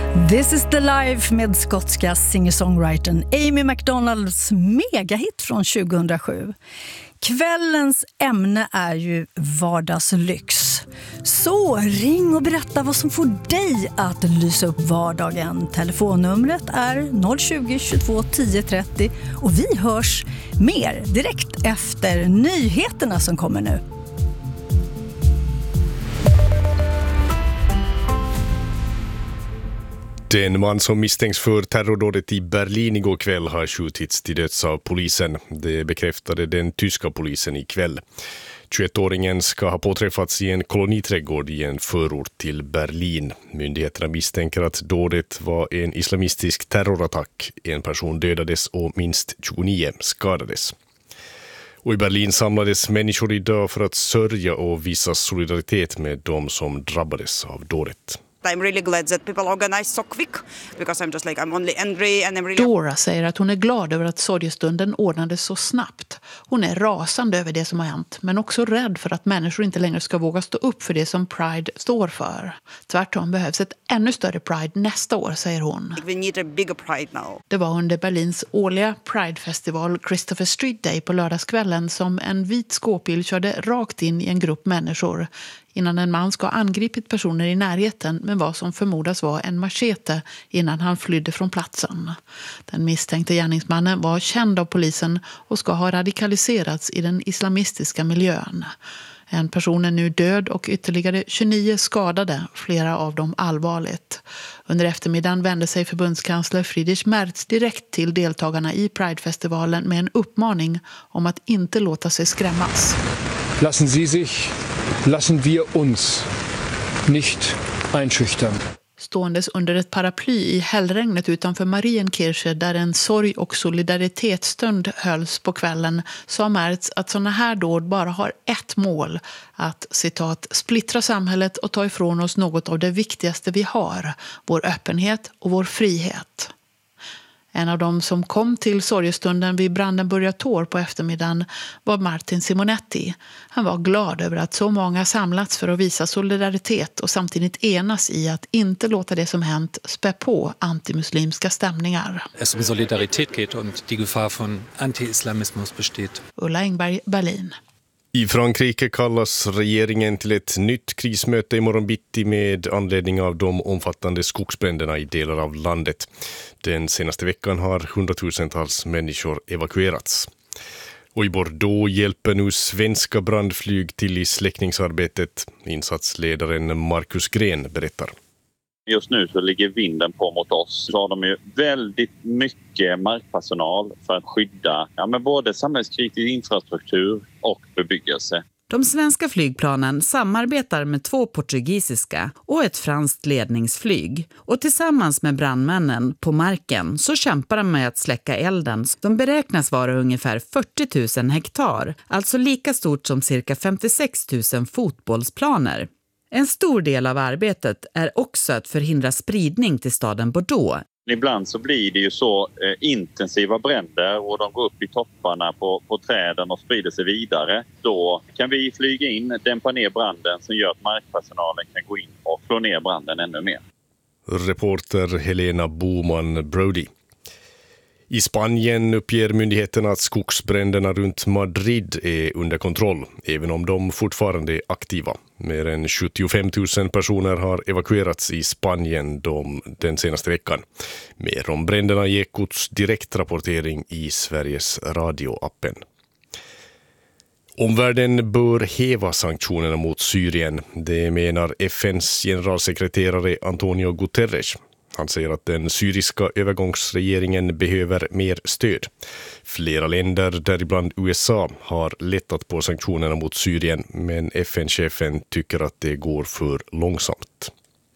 This is the life med skotska singer-songwritern Amy McDonalds megahit från 2007. Kvällens ämne är ju vardagslyx. Så ring och berätta vad som får dig att lysa upp vardagen. Telefonnumret är 020 22 10 30 och vi hörs mer direkt efter nyheterna som kommer nu. Den man som misstänks för terrordådet i Berlin igår kväll har skjutits till döds av polisen. Det bekräftade den tyska polisen ikväll. 21-åringen ska ha påträffats i en koloniträdgård i en förort till Berlin. Myndigheterna misstänker att dådet var en islamistisk terrorattack. En person dödades och minst 29 skadades. Och i Berlin samlades människor idag för att sörja och visa solidaritet med de som drabbades av dådet. I'm really glad that people organize so quick because I'm only angry and I'm really... Dora säger att hon är glad över att sorgestunden ordnades så snabbt. Hon är rasande över det som har hänt men också rädd för att människor inte längre ska våga stå upp för det som Pride står för. Tvärtom behövs ett ännu större Pride nästa år, säger hon. We need a bigger Pride now. Det var under Berlins årliga Pride-festival Christopher Street Day på lördagskvällen som en vit skåpbil körde rakt in i en grupp människor innan en man ska ha angripit personer i närheten med vad som förmodas vara en machete innan han flydde från platsen. Den misstänkte gärningsmannen var känd av polisen och ska ha radikaliserats i den islamistiska miljön. En person är nu död och ytterligare 29 skadade, flera av dem allvarligt. Under eftermiddagen vände sig förbundskansler Friedrich Merz direkt till deltagarna i Pride-festivalen med en uppmaning om att inte låta sig skrämmas. Lassen wir uns nicht einschüchtern. Ståendes under ett paraply i hällregnet utanför Marienkirche där en sorg- och solidaritetsstund hölls på kvällen sa Merz att såna här dåd bara har ett mål, att citat splittra samhället och ta ifrån oss något av det viktigaste vi har, vår öppenhet och vår frihet. En av dem som kom till sorgestunden vid Brandenburger Tor på eftermiddagen var Martin Simonetti. Han var glad över att så många samlats för att visa solidaritet och samtidigt enas i att inte låta det som hänt spä på antimuslimska stämningar. Es um Solidaritet geht und die Gefahr von Anti-Islamismus besteht. Ulla Engberg, Berlin. I Frankrike kallas regeringen till ett nytt krismöte imorgon bitti med anledning av de omfattande skogsbränderna i delar av landet. Den senaste veckan har hundratusentals människor evakuerats. Och i Bordeaux hjälper nu svenska brandflyg till i släckningsarbetet. Insatsledaren Marcus Gren berättar. Just nu så ligger vinden på mot oss. Så har de ju väldigt mycket markpersonal för att skydda både samhällskritisk infrastruktur och bebyggelse. De svenska flygplanen samarbetar med 2 portugisiska och ett franskt ledningsflyg. Och tillsammans med brandmännen på marken så kämpar de med att släcka elden. De beräknas vara ungefär 40 000 hektar, alltså lika stort som cirka 56 000 fotbollsplaner. En stor del av arbetet är också att förhindra spridning till staden Bordeaux. Ibland så blir det ju så intensiva bränder och de går upp i topparna på träden och sprider sig vidare. Då kan vi flyga in, dämpa ner branden som gör att markpersonalen kan gå in och slå ner branden ännu mer. Reporter Helena Boman Brody. I Spanien uppger myndigheterna att skogsbränderna runt Madrid är under kontroll, även om de fortfarande är aktiva. Mer än 75 000 personer har evakuerats i Spanien den senaste veckan. Mer om bränderna i Ekots direktrapportering i Sveriges radioappen. Omvärlden bör häva sanktionerna mot Syrien, det menar FNs generalsekreterare Antonio Guterres. Han säger att den syriska övergångsregeringen behöver mer stöd. Flera länder, däribland USA, har lättat på sanktionerna mot Syrien, men FN-chefen tycker att det går för långsamt.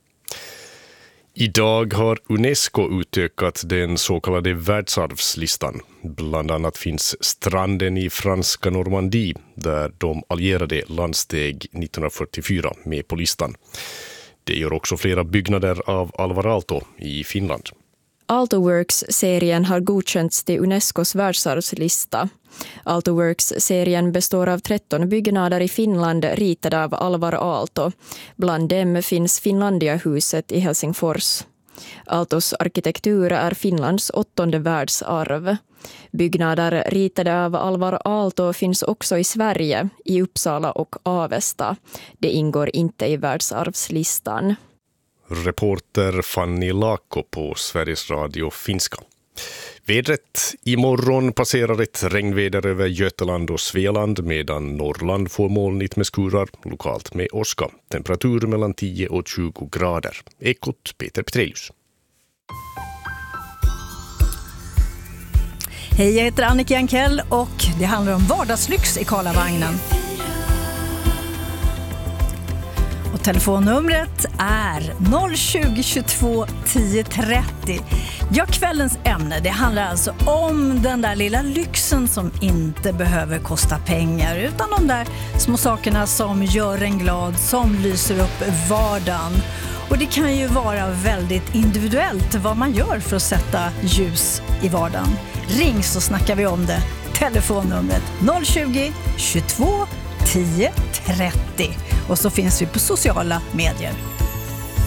Idag har UNESCO utökat den så kallade världsarvslistan. Bland annat finns stranden i franska Normandie, där de allierade landsteg 1944 med på listan. Det gör också flera byggnader av Alvar Aalto i Finland. Aalto-Works-serien har godkänts till Unescos världsarvslista. Aalto-Works-serien består av 13 byggnader i Finland ritade av Alvar Aalto. Bland dem finns Finlandia-huset i Helsingfors. Aaltos arkitektur är Finlands 8:e världsarv. Byggnader ritade av Alvar Aalto finns också i Sverige, i Uppsala och Avesta. Det ingår inte i världsarvslistan. Reporter Fanny Laakko på Sveriges Radio Finska. Vädret. Imorgon passerar ett regnväder över Götaland och Svealand medan Norrland får molnigt med skurar, lokalt med åska. Temperatur mellan 10 och 20 grader. Ekot Peter Petrelius. Hej, jag heter Annika Jankell och det handlar om vardagslyx i Karlavagnen. Och telefonnumret är 020 22 10 30. Ja, kvällens ämne, det handlar alltså om den där lilla lyxen som inte behöver kosta pengar, utan de där små sakerna som gör en glad, som lyser upp vardagen. Och det kan ju vara väldigt individuellt vad man gör för att sätta ljus i vardagen. Ring så snackar vi om det. Telefonnumret 020 22 10 30. Och så finns vi på sociala medier.